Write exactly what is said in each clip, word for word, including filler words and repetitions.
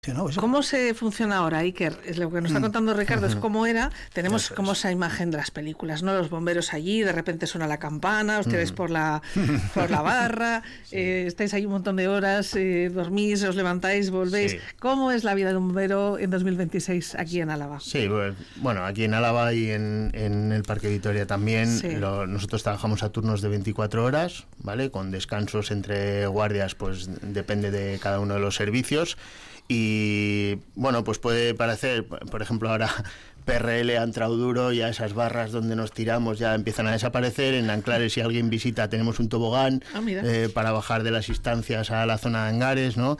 No, ¿Cómo se funciona ahora, Iker? Es lo que nos está contando Ricardo, es cómo era. Tenemos Eso como es. esa imagen de las películas, ¿no? Los bomberos allí, de repente suena la campana, os tiráis por la por la barra, sí. eh, estáis ahí un montón de horas, eh, dormís, os levantáis, volvéis. Sí. ¿Cómo es la vida de un bombero en dos mil veintiséis aquí en Álava? Sí, bueno, aquí en Álava y en, en el Parque Vitoria también, sí. lo, nosotros trabajamos a turnos de veinticuatro horas, ¿vale? Con descansos entre guardias, pues depende de cada uno de los servicios. Y bueno, pues puede parecer, por ejemplo, ahora P R L ha entrado duro, ya esas barras donde nos tiramos ya empiezan a desaparecer. En Anclares, si alguien visita, tenemos un tobogán ah, eh, para bajar de las instancias a la zona de hangares, ¿no?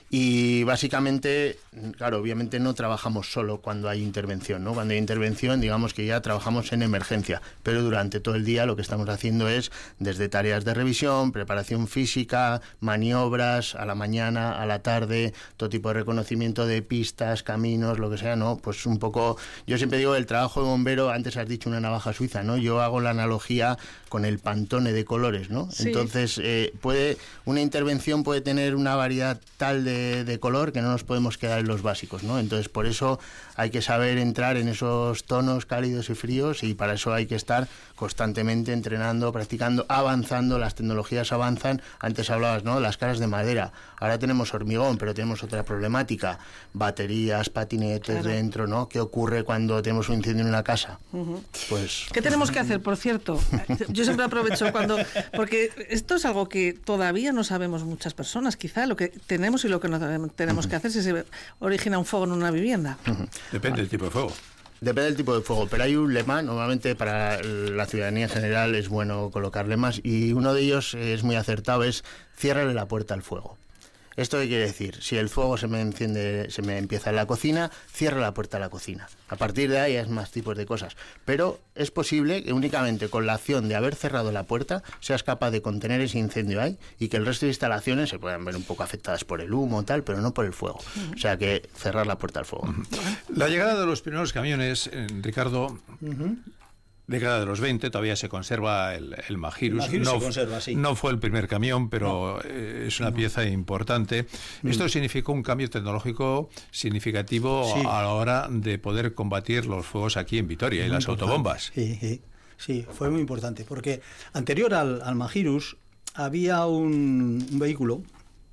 Y básicamente, claro, obviamente no trabajamos solo cuando hay intervención, ¿no? Cuando hay intervención, digamos que ya trabajamos en emergencia, pero durante todo el día lo que estamos haciendo es desde tareas de revisión, preparación física, maniobras, a la mañana, a la tarde, todo tipo de reconocimiento de pistas, caminos, lo que sea, ¿no? Pues un poco, yo siempre digo, el trabajo de bombero, antes has dicho una navaja suiza, ¿no? Yo hago la analogía con el Pantone de colores, ¿no? Sí. Entonces, eh, puede, una intervención puede tener una variedad tal de de color que no nos podemos quedar en los básicos, ¿no? Entonces por eso hay que saber entrar en esos tonos cálidos y fríos, y para eso hay que estar constantemente entrenando, practicando, avanzando. Las tecnologías avanzan. Antes hablabas, ¿no? Las caras de madera, ahora tenemos hormigón, pero tenemos otra problemática, baterías, patinetes, claro, dentro, ¿no? ¿Qué ocurre cuando tenemos un incendio en una casa? Uh-huh. Pues ¿qué tenemos que hacer, por cierto? Yo siempre aprovecho cuando, porque esto es algo que todavía no sabemos muchas personas, quizá lo que tenemos y lo que no tenemos que hacer si se origina un fuego en una vivienda. Depende del tipo de fuego. Depende del tipo de fuego, pero hay un lema, normalmente para la ciudadanía en general es bueno colocar lemas, y uno de ellos es muy acertado, es ciérrale la puerta al fuego. ¿Esto qué quiere decir? Si el fuego se me enciende, se me empieza en la cocina, cierra la puerta a la cocina. A partir de ahí es más tipos de cosas. Pero es posible que únicamente con la acción de haber cerrado la puerta seas capaz de contener ese incendio ahí, y que el resto de instalaciones se puedan ver un poco afectadas por el humo o tal, pero no por el fuego. Uh-huh. O sea que cerrar la puerta al fuego. Uh-huh. La llegada de los primeros camiones, eh, Ricardo... Uh-huh. Década de los veinte, todavía se conserva el, el Magirus. El Magirus no, se conserva, sí. No fue el primer camión, pero no. eh, es una no. pieza importante. Mm. Esto significó un cambio tecnológico significativo sí. a la hora de poder combatir los fuegos aquí en Vitoria, muy y las importante. autobombas. Sí, sí, sí, fue muy importante, porque anterior al, al Magirus había un, un vehículo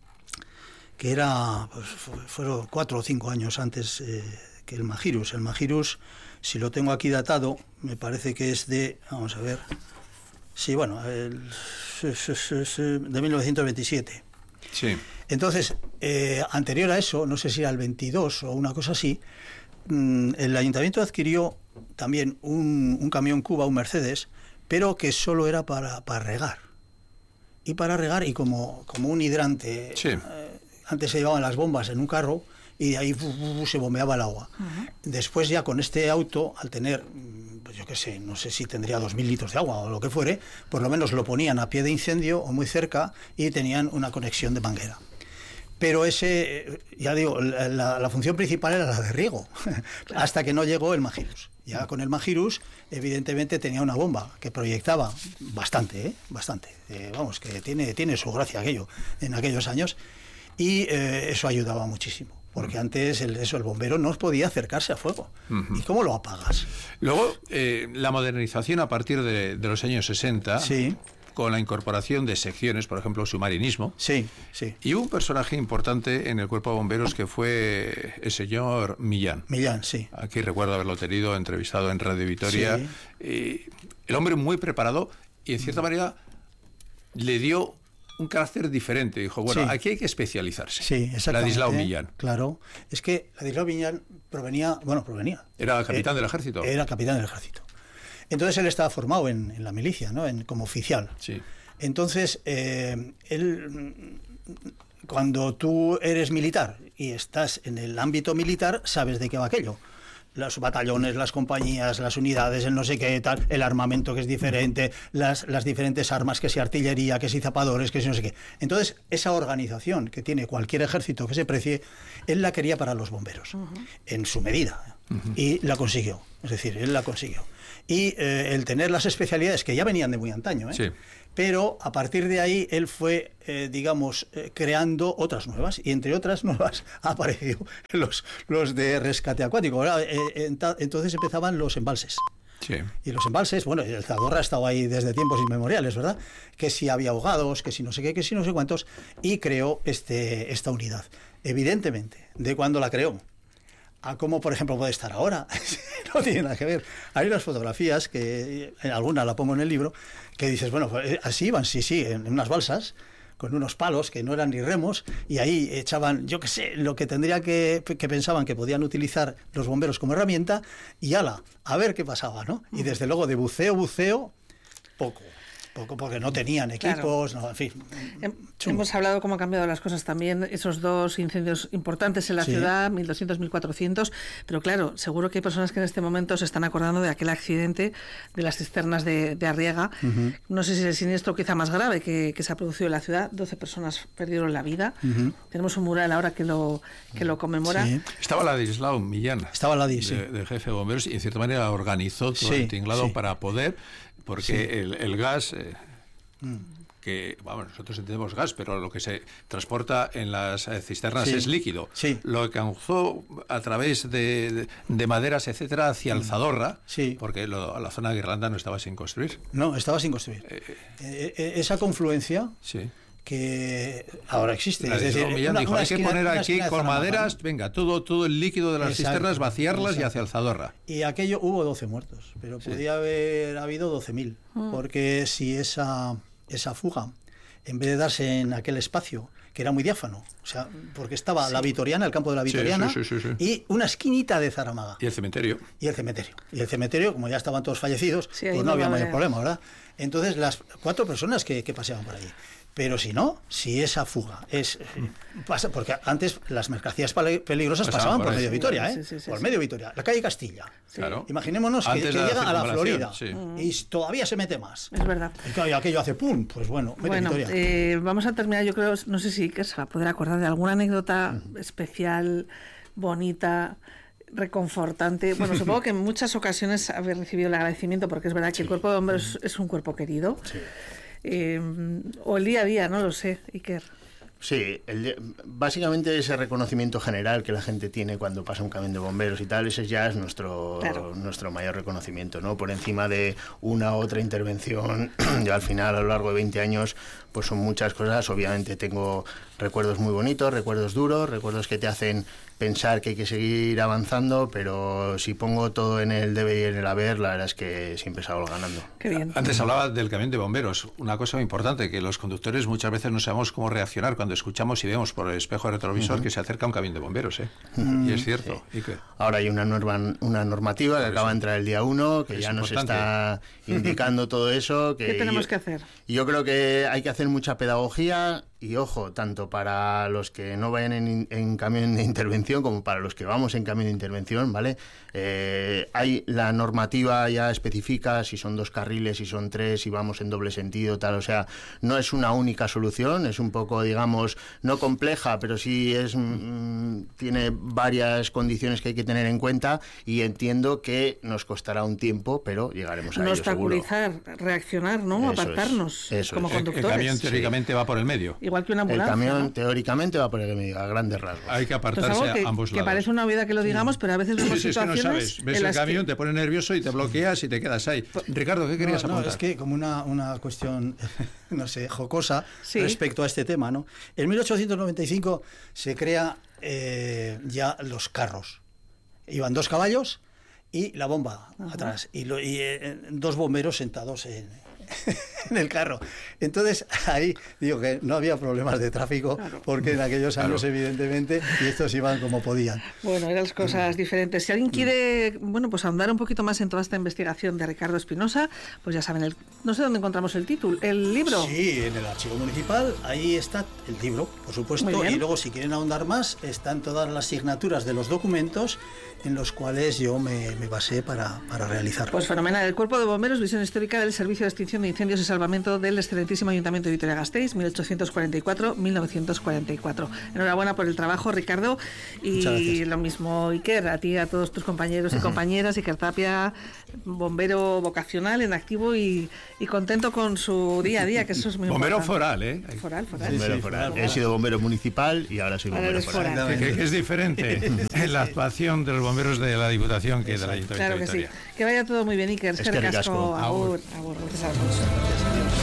que era, pues, fueron cuatro o cinco años antes eh, que el Magirus. El Magirus, si lo tengo aquí datado, me parece que es de, vamos a ver, sí, bueno, el, de mil novecientos veintisiete. Sí. Entonces, eh, anterior a eso, no sé si era el veintidós o una cosa así, mmm, el ayuntamiento adquirió también un, un camión Cuba, un Mercedes, pero que solo era para, para regar. Y para regar, y como, como un hidrante, sí. eh, antes se llevaban las bombas en un carro, y de ahí uh, uh, se bombeaba el agua. Uh-huh. Después ya con este auto, al tener, pues yo qué sé, no sé si tendría dos mil litros de agua o lo que fuere, por lo menos lo ponían a pie de incendio o muy cerca, y tenían una conexión de manguera. Pero ese, ya digo, la, la función principal era la de riego, claro. Hasta que no llegó el Magirus. Ya con el Magirus, evidentemente tenía una bomba que proyectaba bastante, ¿eh? bastante. Eh, vamos, que tiene, tiene su gracia aquello en aquellos años, y eh, eso ayudaba muchísimo. Porque antes el, eso, el bombero no podía acercarse a fuego. Uh-huh. ¿Y cómo lo apagas? Luego, eh, la modernización a partir de, de los años sesenta, sí. con la incorporación de secciones, por ejemplo, submarinismo. Sí, sí. Y un personaje importante en el cuerpo de bomberos que fue el señor Millán. Millán, sí. Aquí recuerdo haberlo tenido entrevistado en Radio Vitoria. Sí. Eh, el hombre muy preparado, y en cierta uh-huh. manera le dio un carácter diferente. Dijo, bueno, sí. aquí hay que especializarse. Sí, exactamente. Ladislao Millán. Claro. Es que Ladislao Millán provenía, bueno, provenía. Era capitán eh, del ejército. Era capitán del ejército. Entonces él estaba formado en, en la milicia, ¿no? En, como oficial. Sí. Entonces, eh, él, cuando tú eres militar y estás en el ámbito militar, sabes de qué va aquello. Los batallones, las compañías, las unidades, el no sé qué tal, el armamento que es diferente, las, las diferentes armas, que si artillería, que si zapadores, que si no sé qué. Entonces, esa organización que tiene cualquier ejército que se precie, él la quería para los bomberos, uh-huh. en su medida. Uh-huh. Y la consiguió, es decir, él la consiguió. Y eh, el tener las especialidades que ya venían de muy antaño, ¿eh? Sí. Pero a partir de ahí él fue, eh, digamos, eh, creando otras nuevas, y entre otras nuevas ha aparecido los, los de rescate acuático. Eh, entonces empezaban los embalses. Sí. Y los embalses, bueno, el Zadorra ha estado ahí desde tiempos inmemoriales, ¿verdad? Que si había ahogados, que si no sé qué, que si no sé cuántos, y creó este, esta unidad. Evidentemente, de cuando la creó a cómo, por ejemplo, puede estar ahora, no tiene nada que ver. Hay unas fotografías, que en alguna la pongo en el libro, que dices, bueno, pues así iban, sí, sí, en, en unas balsas, con unos palos que no eran ni remos, y ahí echaban, yo qué sé, lo que tendría que, que pensaban que podían utilizar los bomberos como herramienta, y ala, a ver qué pasaba, ¿no? Y desde luego de buceo, buceo, poco. Poco porque no tenían equipos, claro. No, en fin. Chungo. Hemos hablado cómo han cambiado las cosas también, esos dos incendios importantes en la sí. ciudad, mil doscientos, mil cuatrocientos, pero claro, seguro que hay personas que en este momento se están acordando de aquel accidente de las cisternas de, de Arriaga. Uh-huh. No sé si es el siniestro quizá más grave que, que se ha producido en la ciudad, doce personas perdieron la vida. Uh-huh. Tenemos un mural ahora que lo, que lo conmemora. Sí. Estaba Ladislao Millán, Estaba Ladis, sí. de, de jefe de bomberos, y en cierta manera organizó todo sí, el tinglado sí. para poder... Porque sí. el, el gas, eh, mm. que vamos, nosotros entendemos gas, pero lo que se transporta en las eh, cisternas sí. es líquido. Sí. Lo que causó a través de, de, de maderas, etcétera, hacia el Zadorra, sí. porque lo, la zona de Irlanda no estaba sin construir. No, estaba sin construir. Eh, eh, eh, esa confluencia... Sí. que ahora existe. Es decir, Millán una, dijo, una hay esquina, que poner aquí con maderas, ¿no? Venga, todo, todo el líquido de las exacto, cisternas, vaciarlas exacto. y hacia el Zadorra. Y aquello hubo doce muertos, pero sí. podía haber habido doce mil, mm. porque si esa, esa fuga, en vez de darse en aquel espacio, que era muy diáfano, o sea, porque estaba sí. la Vitoriana, el campo de la Vitoriana, sí, sí, sí, sí, sí. y una esquinita de Zaramaga. Y el cementerio. Y el cementerio. Y el cementerio, como ya estaban todos fallecidos, sí, pues no había mayor problema, ¿verdad? Entonces, las cuatro personas que, que paseaban por allí. Pero si no, si esa fuga es pasa, porque antes las mercancías peligrosas pasaban, pasaban por, por medio Vitoria, ¿eh? Sí, sí, por sí, medio sí. Vitoria, la calle Castilla. Sí. Claro. Imaginémonos que, que llega a la Florida sí. y todavía se mete más. Es verdad. Y aquello hace pum, pues bueno, medio bueno, Vitoria. Eh, vamos a terminar, yo creo, no sé si que se va a poder acordar de alguna anécdota uh-huh. especial, bonita, reconfortante. Bueno, supongo que en muchas ocasiones haber recibido el agradecimiento, porque es verdad que sí. el cuerpo de bomberos uh-huh. es un cuerpo querido. Sí. Eh, o el día a día, no lo sé, Iker. Sí, el, básicamente ese reconocimiento general que la gente tiene cuando pasa un camión de bomberos y tal, ese ya es nuestro, claro. nuestro mayor reconocimiento, ¿no? Por encima de una u otra intervención, yo al final a lo largo de veinte años, pues son muchas cosas. Obviamente tengo recuerdos muy bonitos, recuerdos duros, recuerdos que te hacen pensar que hay que seguir avanzando, pero si pongo todo en el debe y en el haber, la verdad es que siempre salgo ganando. Qué bien. Antes hablaba del camión de bomberos, una cosa muy importante, que los conductores muchas veces no sabemos cómo reaccionar cuando escuchamos y vemos por el espejo retrovisor uh-huh. que se acerca un camión de bomberos, ¿eh? Uh-huh. Y es cierto. Sí. ¿Y qué? Ahora hay una norma, una normativa que acaba de entrar el día uno, que es ya importante. Nos está indicando todo eso. Que ¿Qué tenemos yo, que hacer? Yo creo que hay que hacer mucha pedagogía. Y ojo, tanto para los que no vayan en, en camión de intervención como para los que vamos en camión de intervención, ¿vale? Eh, hay la normativa ya especifica si son dos carriles, si son tres, si vamos en doble sentido, tal. O sea, no es una única solución, es un poco, digamos, no compleja, pero sí es mm, tiene varias condiciones que hay que tener en cuenta, y entiendo que nos costará un tiempo, pero llegaremos a no ello, seguro. No obstaculizar, reaccionar, ¿no? Eso Apartarnos es, eso como es. conductores. El, el camión teóricamente sí. va por el medio. Igual que una ambulancia. El camión ¿no? teóricamente va por el medio, a grandes rasgos. Hay que apartarse que, a ambos lados. Que parece una obviedad que lo digamos, pero a veces vemos sí, sí, situaciones... Es que no sabes. Ves el camión, que... te pone nervioso y te bloqueas y te quedas ahí. Ricardo, ¿qué querías no, apuntar? No, es que como una, una cuestión, no sé, jocosa sí. respecto a este tema, ¿no? En mil ochocientos noventa y cinco se crea eh, ya los carros. Iban dos caballos y la bomba uh-huh. atrás. Y, lo, y eh, dos bomberos sentados en... en el carro. Entonces ahí digo que no había problemas de tráfico claro. porque en aquellos años claro. evidentemente y estos iban como podían. Bueno, eran las cosas mm. diferentes. Si alguien quiere, bueno, pues ahondar un poquito más en toda esta investigación de Ricardo Espinosa, pues ya saben, el, no sé dónde encontramos el título, el libro. Sí, en el archivo municipal, ahí está el libro, por supuesto, y luego si quieren ahondar más, están todas las signaturas de los documentos en los cuales yo me, me basé para, para realizarlo. Pues fenomenal. El Cuerpo de Bomberos, visión histórica del Servicio de Extinción de Incendios y Salvamento salvamento del excelentísimo Ayuntamiento de Vitoria-Gasteiz, mil ochocientos cuarenta y cuatro a mil novecientos cuarenta y cuatro. Enhorabuena por el trabajo, Ricardo, y lo mismo, Iker, a ti, a todos tus compañeros y compañeras. Iker Tapia, bombero vocacional, en activo y, y contento con su día a día, que eso es muy bombero importante. foral, ¿eh? Foral, foral. Bombero Sí, foral. foral. He sido bombero municipal y ahora soy bombero foral. foral. Que, que es diferente en la actuación de los bomberos de la Diputación que de la Ayuntamiento Claro de que sí. Vitoria. Que vaya todo muy bien, Iker. Eskerrik asko. Agur, agur. Muchas gracias.